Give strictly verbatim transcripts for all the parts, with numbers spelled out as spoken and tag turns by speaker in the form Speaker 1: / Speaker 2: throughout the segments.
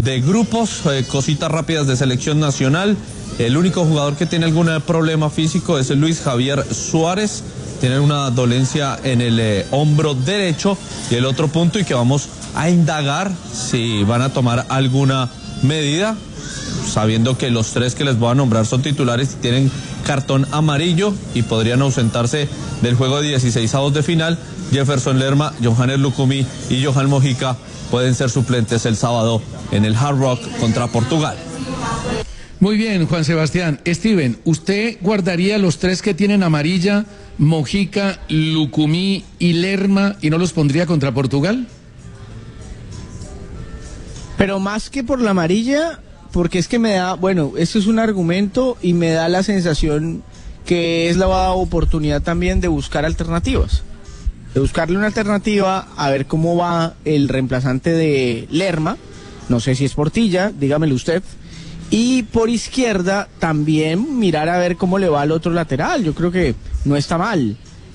Speaker 1: de grupos, eh, cositas rápidas de selección nacional. El único jugador que tiene algún problema físico es Luis Javier Suárez. Tiene una dolencia en el eh, hombro derecho. Y el otro punto, y que vamos a indagar si van a tomar alguna medida, sabiendo que los tres que les voy a nombrar son titulares y tienen cartón amarillo y podrían ausentarse del juego de dieciseisavos de final. Jefferson Lerma, Johannes Lucumí y Johan Mojica pueden ser suplentes el sábado en el Hard Rock contra Portugal.
Speaker 2: Muy bien, Juan Sebastián. Steven, ¿usted guardaría los tres que tienen amarilla, Mojica, Lucumí y Lerma, y no los pondría contra Portugal?
Speaker 3: Pero más que por la amarilla, porque es que me da, bueno, esto es un argumento y me da la sensación que es la oportunidad también de buscar alternativas. De buscarle una alternativa a ver cómo va el reemplazante de Lerma, no sé si es Portilla, dígamelo usted, y por izquierda también mirar a ver cómo le va al otro lateral. Yo creo que no está mal.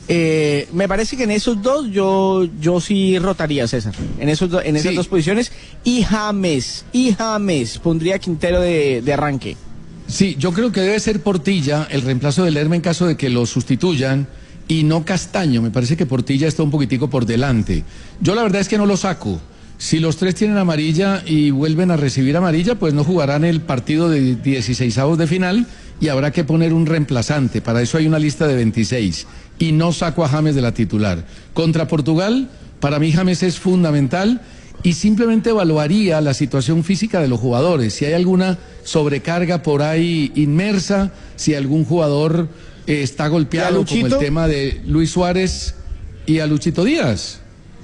Speaker 3: Eh, me parece que en esos dos yo yo sí rotaría, César, en esos do, en esas sí. dos posiciones, y James, y James pondría Quintero de, de arranque.
Speaker 2: Sí, yo creo que debe ser Portilla el reemplazo de Lerma en caso de que lo sustituyan, y no Castaño. Me parece que Portilla está un poquitico por delante. Yo la verdad es que no lo saco. Si los tres tienen amarilla y vuelven a recibir amarilla, pues no jugarán el partido de dieciseisavos de final y habrá que poner un reemplazante. Para eso hay una lista de veintiséis. Y no saco a James de la titular. Contra Portugal, para mí James es fundamental y simplemente evaluaría la situación física de los jugadores. Si hay alguna sobrecarga por ahí inmersa, si algún jugador eh, está golpeado, como el tema de Luis Suárez y a Luchito Díaz.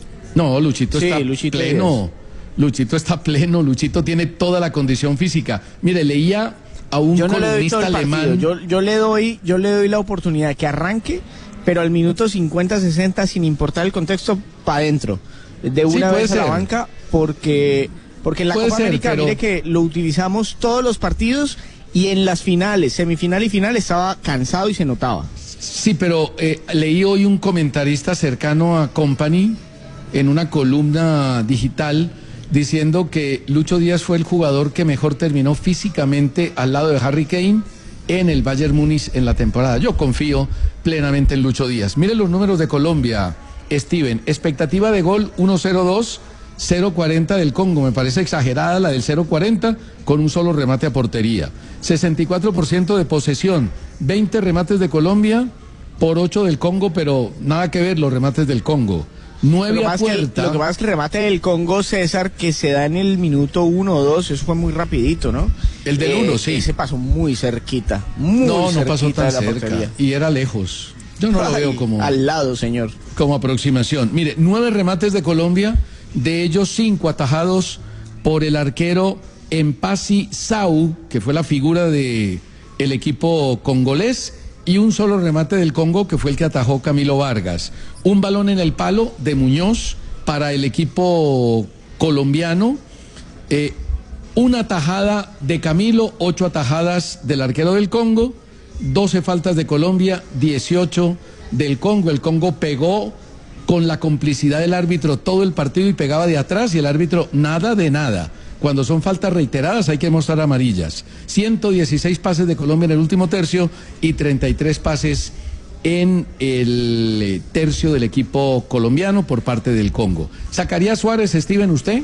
Speaker 2: No, Luchito sí, está Luchito pleno, Díaz. Luchito está pleno, Luchito tiene toda la condición física. Mire, leía a un yo no columnista alemán.
Speaker 3: Yo, yo le doy, yo le doy la oportunidad que arranque, pero al minuto cincuenta, sesenta, sin importar el contexto, para adentro, de una sí, vez a ser. la banca, porque, porque en la puede Copa ser, América, pero... mire que lo utilizamos todos los partidos y en las finales, semifinal y final, estaba cansado y se notaba.
Speaker 2: Sí, pero eh, leí hoy un comentarista cercano a Company en una columna digital diciendo que Lucho Díaz fue el jugador que mejor terminó físicamente al lado de Harry Kane en el Bayern Múnich en la temporada. Yo confío plenamente en Lucho Díaz. Mire los números de Colombia, Steven. Expectativa de gol uno cero dos, cero cuarenta del Congo. Me parece exagerada la del cero cuarenta con un solo remate a portería. sesenta y cuatro por ciento de posesión, veinte remates de Colombia por ocho del Congo, pero nada que ver los remates del Congo. Nueve a puerta.
Speaker 3: Lo que pasa es que el remate del Congo, César, que se da en el minuto uno o dos, eso fue muy rapidito, ¿no?
Speaker 2: El del eh, uno, sí.
Speaker 3: Ese pasó muy cerquita, muy
Speaker 2: no, no pasó tan
Speaker 3: de la
Speaker 2: cerca,
Speaker 3: portería.
Speaker 2: Y era lejos. Yo no Ay, lo veo como...
Speaker 3: Al lado, señor.
Speaker 2: Como aproximación. Mire, nueve remates de Colombia, de ellos cinco atajados por el arquero Mpassi Sau, que fue la figura de el equipo congolés, y un solo remate del Congo, que fue el que atajó Camilo Vargas. Un balón en el palo de Muñoz para el equipo colombiano, eh, una tajada de Camilo, ocho atajadas del arquero del Congo, doce faltas de Colombia, dieciocho del Congo. El Congo pegó con la complicidad del árbitro todo el partido y pegaba de atrás, y el árbitro nada de nada. Cuando son faltas reiteradas hay que mostrar amarillas. ciento dieciséis pases de Colombia en el último tercio y treinta y tres pases en el tercio del equipo colombiano por parte del Congo. ¿Sacaría a Suárez, Steven, usted?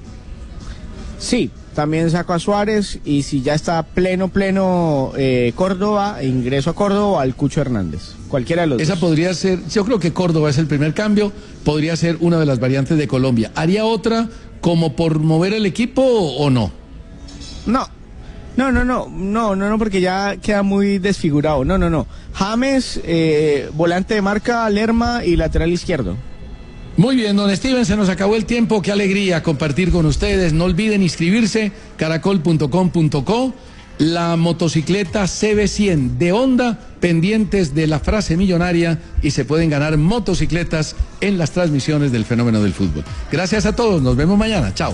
Speaker 3: Sí, también saco a Suárez, y si ya está pleno, pleno eh, Córdoba, ingreso a Córdoba al Cucho Hernández. Cualquiera de los
Speaker 2: Esa
Speaker 3: dos.
Speaker 2: podría ser, yo creo que Córdoba es el primer cambio, podría ser una de las variantes de Colombia. ¿Haría otra como por mover el equipo o no?
Speaker 3: No, no, no, no, no, no, no, porque ya queda muy desfigurado. No, no, no. James, eh, volante de marca, Lerma y lateral izquierdo.
Speaker 2: Muy bien, don Steven, se nos acabó el tiempo. Qué alegría compartir con ustedes. No olviden inscribirse, caracol punto com punto co. La motocicleta C B cien de Honda, pendientes de la frase millonaria, y se pueden ganar motocicletas en las transmisiones del Fenómeno del Fútbol. Gracias a todos, nos vemos mañana. Chao.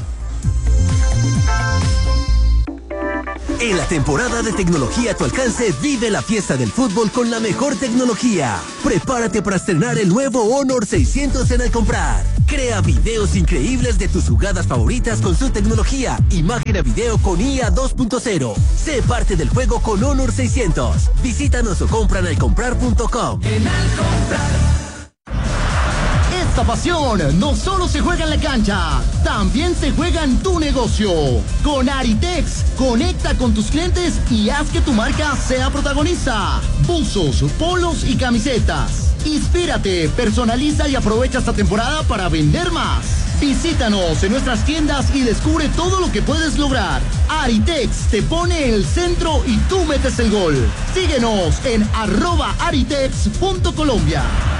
Speaker 4: En la temporada de tecnología a tu alcance, vive la fiesta del fútbol con la mejor tecnología. Prepárate para estrenar el nuevo Honor seiscientos en al comprar. Crea videos increíbles de tus jugadas favoritas con su tecnología Imagen a Video con I A dos punto cero. Sé parte del juego con Honor seiscientos. Visítanos o compra en alcomprar punto com.
Speaker 5: En Alcomprar. Esta pasión no solo se juega en la cancha, también se juega en tu negocio. Con Aritex, conecta con tus clientes y haz que tu marca sea protagonista. Buzos, polos y camisetas. Inspírate, personaliza y aprovecha esta temporada para vender más. Visítanos en nuestras tiendas y descubre todo lo que puedes lograr. Aritex te pone el centro y tú metes el gol. Síguenos en arroba aritex punto colombia.